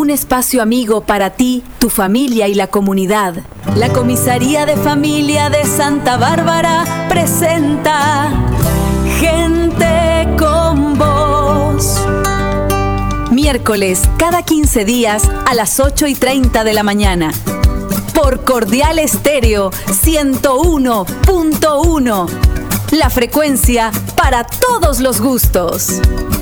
Un espacio amigo para ti, tu familia y la comunidad. La Comisaría de Familia de Santa Bárbara presenta Gente con Voz. Miércoles, cada 15 días a las 8:30 de la mañana. Por Cordial Estéreo 101.1. La frecuencia para todos los gustos.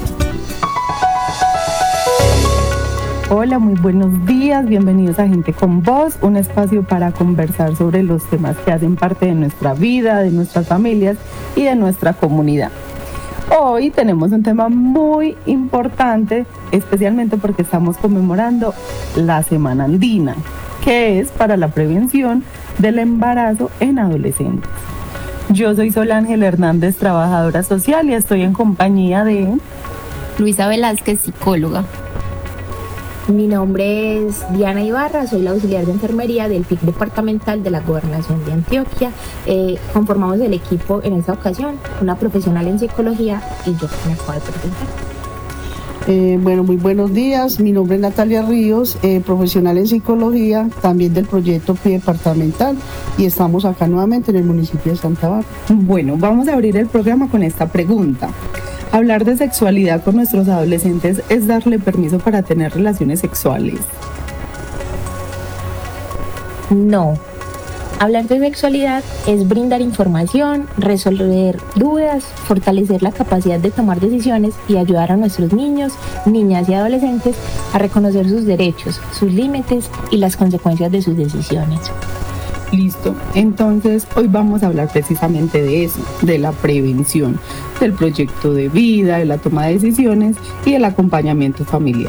Hola, muy buenos días, bienvenidos a Gente con Voz, un espacio para conversar sobre los temas que hacen parte de nuestra vida, de nuestras familias y de nuestra comunidad. Hoy tenemos un tema muy importante, especialmente porque estamos conmemorando la Semana Andina, que es para la prevención del embarazo en adolescentes. Yo soy Sol Ángel Hernández, trabajadora social, y estoy en compañía de Luisa Velázquez, psicóloga. Mi nombre es Diana Ibarra, soy la auxiliar de enfermería del PIC departamental de la Gobernación de Antioquia. Conformamos el equipo en esta ocasión, una profesional en psicología y yo me acabo de presentar. Muy buenos días, mi nombre es Natalia Ríos, profesional en psicología, también del proyecto PIC departamental, y estamos acá nuevamente en el municipio de Santa Bárbara. Bueno, vamos a abrir el programa con esta pregunta. ¿Hablar de sexualidad con nuestros adolescentes es darle permiso para tener relaciones sexuales? No. Hablar de sexualidad es brindar información, resolver dudas, fortalecer la capacidad de tomar decisiones y ayudar a nuestros niños, niñas y adolescentes a reconocer sus derechos, sus límites y las consecuencias de sus decisiones. Listo, entonces hoy vamos a hablar precisamente de eso, de la prevención, del proyecto de vida, de la toma de decisiones y el acompañamiento familiar.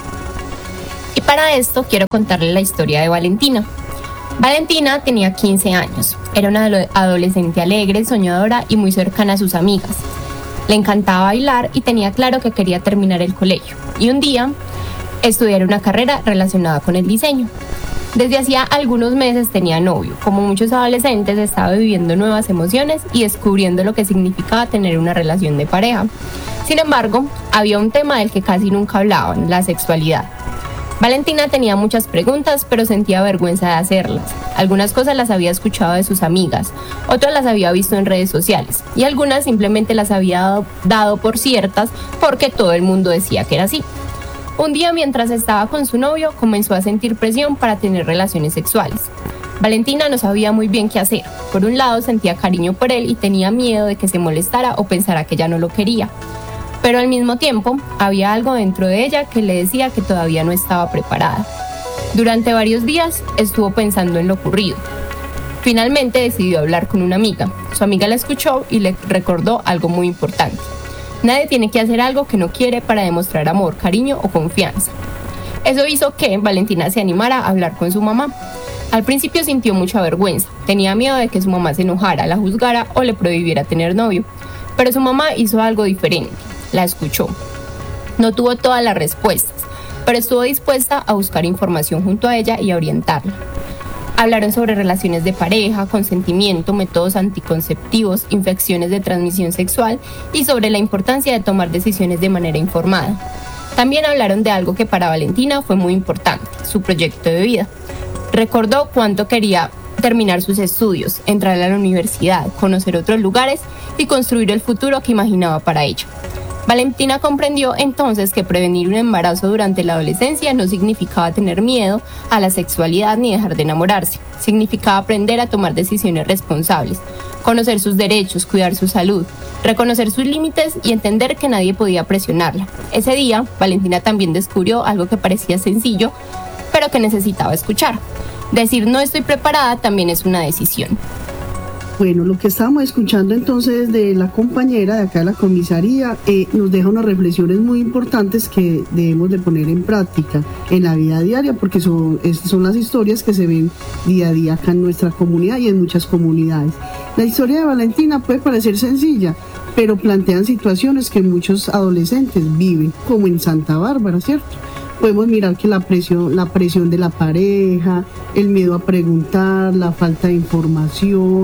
Y para esto quiero contarles la historia de Valentina. Valentina tenía 15 años, era una adolescente alegre, soñadora y muy cercana a sus amigas. Le encantaba bailar y tenía claro que quería terminar el colegio y un día estudiar una carrera relacionada con el diseño. Desde hacía algunos meses tenía novio. Como muchos adolescentes, estaba viviendo nuevas emociones y descubriendo lo que significaba tener una relación de pareja. Sin embargo, había un tema del que casi nunca hablaban: la sexualidad. Valentina tenía muchas preguntas, pero sentía vergüenza de hacerlas. Algunas cosas las había escuchado de sus amigas, otras las había visto en redes sociales y algunas simplemente las había dado por ciertas porque todo el mundo decía que era así. Un día, mientras estaba con su novio, comenzó a sentir presión para tener relaciones sexuales. Valentina no sabía muy bien qué hacer. Por un lado, sentía cariño por él y tenía miedo de que se molestara o pensara que ya no lo quería. Pero al mismo tiempo, había algo dentro de ella que le decía que todavía no estaba preparada. Durante varios días, estuvo pensando en lo ocurrido. Finalmente, decidió hablar con una amiga. Su amiga la escuchó y le recordó algo muy importante. Nadie tiene que hacer algo que no quiere para demostrar amor, cariño o confianza. Eso hizo que Valentina se animara a hablar con su mamá. Al principio sintió mucha vergüenza, tenía miedo de que su mamá se enojara, la juzgara o le prohibiera tener novio. Pero su mamá hizo algo diferente, la escuchó. No tuvo todas las respuestas, pero estuvo dispuesta a buscar información junto a ella y a orientarla. Hablaron sobre relaciones de pareja, consentimiento, métodos anticonceptivos, infecciones de transmisión sexual y sobre la importancia de tomar decisiones de manera informada. También hablaron de algo que para Valentina fue muy importante, su proyecto de vida. Recordó cuánto quería terminar sus estudios, entrar a la universidad, conocer otros lugares y construir el futuro que imaginaba para ella. Valentina comprendió entonces que prevenir un embarazo durante la adolescencia no significaba tener miedo a la sexualidad ni dejar de enamorarse. Significaba aprender a tomar decisiones responsables, conocer sus derechos, cuidar su salud, reconocer sus límites y entender que nadie podía presionarla. Ese día, Valentina también descubrió algo que parecía sencillo, pero que necesitaba escuchar. Decir no estoy preparada también es una decisión. Bueno, lo que estábamos escuchando entonces de la compañera de acá de la comisaría nos deja unas reflexiones muy importantes que debemos de poner en práctica en la vida diaria, porque son las historias que se ven día a día acá en nuestra comunidad y en muchas comunidades. La historia de Valentina puede parecer sencilla, pero plantean situaciones que muchos adolescentes viven, como en Santa Bárbara, ¿cierto? Podemos mirar que la presión de la pareja, el miedo a preguntar, la falta de información,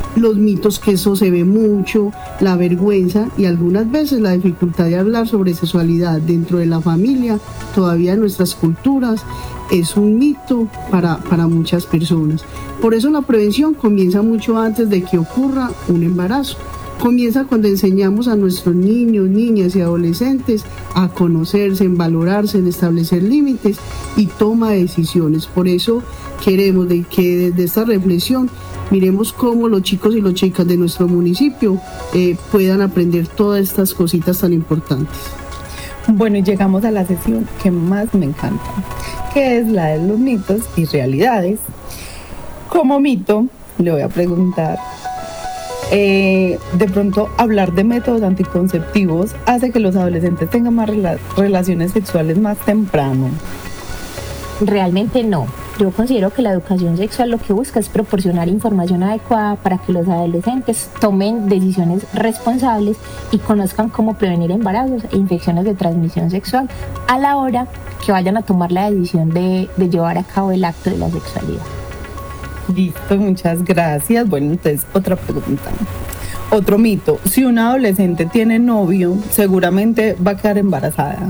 los mitos, que eso se ve mucho, la vergüenza y algunas veces la dificultad de hablar sobre sexualidad dentro de la familia, todavía en nuestras culturas, es un mito para muchas personas. Por eso la prevención comienza mucho antes de que ocurra un embarazo. Comienza cuando enseñamos a nuestros niños, niñas y adolescentes a conocerse, en valorarse, en establecer límites y toma de decisiones. Por eso queremos de que desde esta reflexión miremos cómo los chicos y las chicas de nuestro municipio puedan aprender todas estas cositas tan importantes. Bueno, y llegamos a la sesión que más me encanta, que es la de los mitos y realidades. Como mito, le voy a preguntar, de pronto hablar de métodos anticonceptivos hace que los adolescentes tengan más relaciones sexuales más temprano. Realmente no. Yo considero que la educación sexual lo que busca es proporcionar información adecuada para que los adolescentes tomen decisiones responsables y conozcan cómo prevenir embarazos e infecciones de transmisión sexual a la hora que vayan a tomar la decisión de llevar a cabo el acto de la sexualidad. Listo, muchas gracias. Bueno, entonces otra pregunta. Otro mito, si una adolescente tiene novio, seguramente va a quedar embarazada.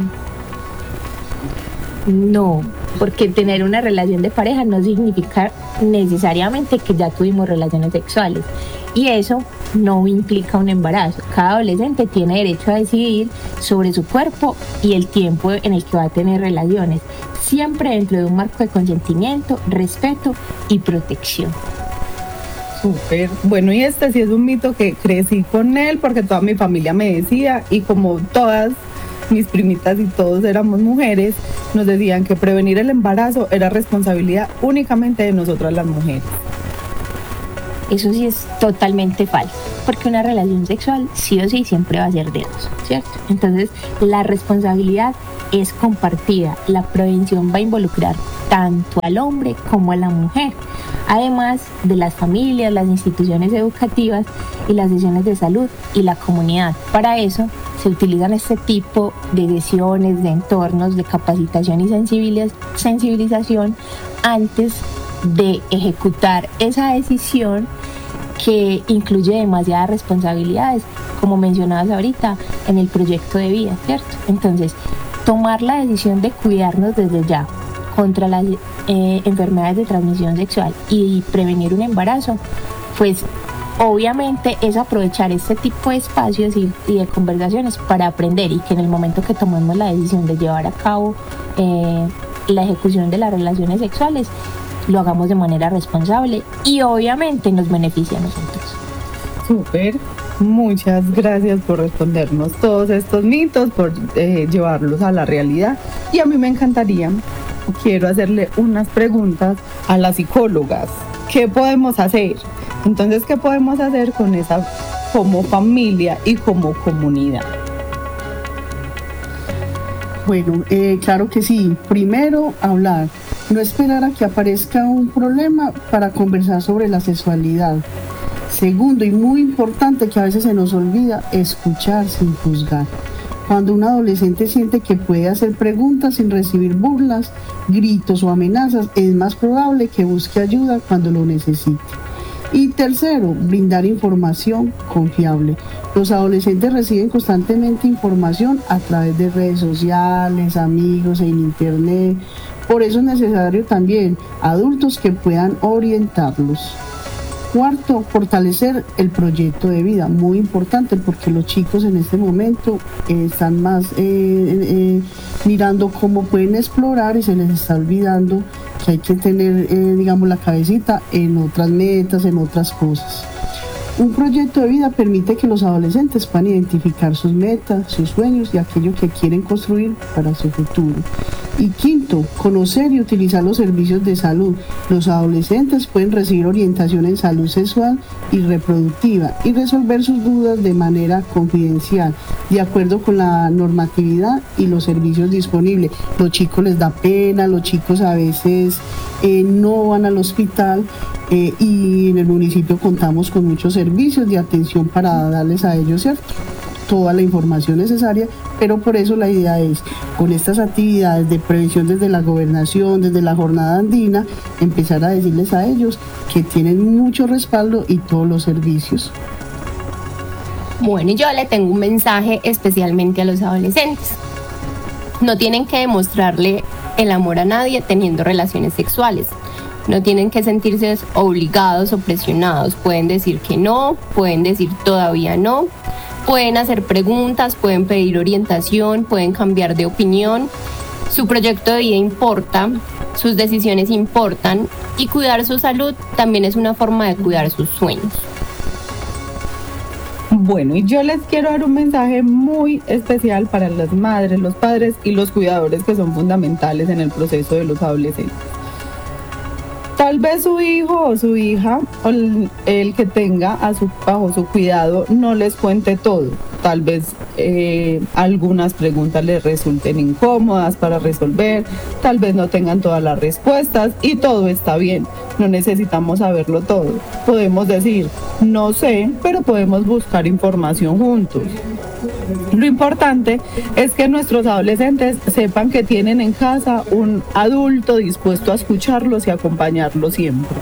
No, porque tener una relación de pareja no significa necesariamente que ya tuvimos relaciones sexuales y eso no implica un embarazo. Cada adolescente tiene derecho a decidir sobre su cuerpo y el tiempo en el que va a tener relaciones, siempre dentro de un marco de consentimiento, respeto y protección. Súper. Bueno, y este sí es un mito que crecí con él porque toda mi familia me decía, y como todas mis primitas y todos éramos mujeres, nos decían que prevenir el embarazo era responsabilidad únicamente de nosotras las mujeres. Eso sí es totalmente falso, porque una relación sexual sí o sí siempre va a ser de dos, ¿cierto? Entonces, la responsabilidad es compartida. La prevención va a involucrar tanto al hombre como a la mujer, además de las familias, las instituciones educativas y las sesiones de salud y la comunidad. Para eso se utilizan este tipo de sesiones, de entornos, de capacitación y sensibilización antes de ejecutar esa decisión que incluye demasiadas responsabilidades, como mencionabas ahorita, en el proyecto de vida, ¿cierto? Entonces, tomar la decisión de cuidarnos desde ya contra las enfermedades de transmisión sexual y prevenir un embarazo, pues obviamente es aprovechar este tipo de espacios y de conversaciones para aprender, y que en el momento que tomemos la decisión de llevar a cabo la ejecución de las relaciones sexuales, lo hagamos de manera responsable y obviamente nos beneficia a nosotros. Súper, muchas gracias por respondernos todos estos mitos, por llevarlos a la realidad. Y a mí me encantaría, quiero hacerle unas preguntas a las psicólogas. ¿Qué podemos hacer? Entonces, ¿qué podemos hacer con esa, como familia y como comunidad? Bueno, claro que sí. Primero, hablar. No esperar a que aparezca un problema para conversar sobre la sexualidad. Segundo, y muy importante, que a veces se nos olvida, escuchar sin juzgar. Cuando un adolescente siente que puede hacer preguntas sin recibir burlas, gritos o amenazas, es más probable que busque ayuda cuando lo necesite. Y tercero, brindar información confiable. Los adolescentes reciben constantemente información a través de redes sociales, amigos, en internet. Por eso es necesario también adultos que puedan orientarlos. Cuarto, fortalecer el proyecto de vida, muy importante, porque los chicos en este momento están más mirando cómo pueden explorar y se les está olvidando que hay que tener, digamos, la cabecita en otras metas, en otras cosas. Un proyecto de vida permite que los adolescentes puedan identificar sus metas, sus sueños y aquello que quieren construir para su futuro. Y quinto, conocer y utilizar los servicios de salud. Los adolescentes pueden recibir orientación en salud sexual y reproductiva y resolver sus dudas de manera confidencial, de acuerdo con la normatividad y los servicios disponibles. Los chicos les da pena, los chicos a veces no van al hospital y en el municipio contamos con muchos servicios de atención para darles a ellos, ¿cierto? toda la información necesaria, pero por eso la idea es, con estas actividades de prevención desde la gobernación, desde la jornada andina, empezar a decirles a ellos que tienen mucho respaldo y todos los servicios. Bueno, y yo le tengo un mensaje especialmente a los adolescentes. No tienen que demostrarle el amor a nadie teniendo relaciones sexuales. No tienen que sentirse obligados o presionados. Pueden decir que no, pueden decir todavía no, pueden hacer preguntas, pueden pedir orientación, pueden cambiar de opinión. Su proyecto de vida importa, sus decisiones importan y cuidar su salud también es una forma de cuidar sus sueños. Bueno, y yo les quiero dar un mensaje muy especial para las madres, los padres y los cuidadores que son fundamentales en el proceso de los adolescentes. Tal vez su hijo o su hija o el que tenga bajo su cuidado no les cuente todo. Tal vez algunas preguntas les resulten incómodas para resolver, tal vez no tengan todas las respuestas y todo está bien. No necesitamos saberlo todo. Podemos decir, no sé, pero podemos buscar información juntos. Lo importante es que nuestros adolescentes sepan que tienen en casa un adulto dispuesto a escucharlos y acompañarlos siempre.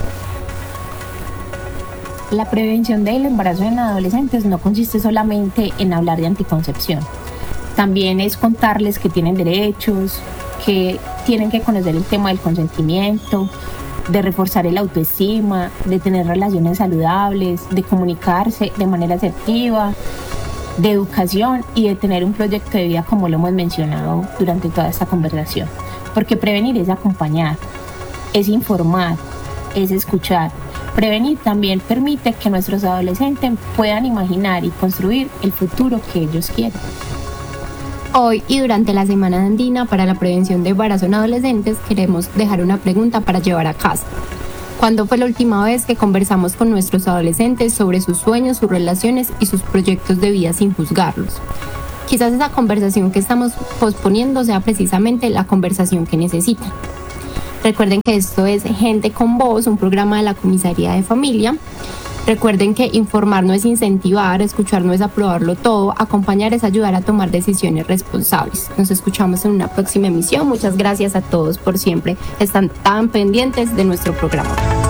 La prevención del embarazo en adolescentes no consiste solamente en hablar de anticoncepción. También es contarles que tienen derechos, que tienen que conocer el tema del consentimiento, de reforzar el autoestima, de tener relaciones saludables, de comunicarse de manera asertiva, de educación y de tener un proyecto de vida como lo hemos mencionado durante toda esta conversación. Porque prevenir es acompañar, es informar, es escuchar. Prevenir también permite que nuestros adolescentes puedan imaginar y construir el futuro que ellos quieren. Hoy y durante la Semana Andina para la Prevención de Embarazo en Adolescentes queremos dejar una pregunta para llevar a casa. ¿Cuándo fue la última vez que conversamos con nuestros adolescentes sobre sus sueños, sus relaciones y sus proyectos de vida sin juzgarlos? Quizás esa conversación que estamos posponiendo sea precisamente la conversación que necesitan. Recuerden que esto es Gente con Voz, un programa de la Comisaría de Familia. Recuerden que informar no es incentivar, escuchar no es aprobarlo todo, acompañar es ayudar a tomar decisiones responsables. Nos escuchamos en una próxima emisión. Muchas gracias a todos por siempre estar tan pendientes de nuestro programa.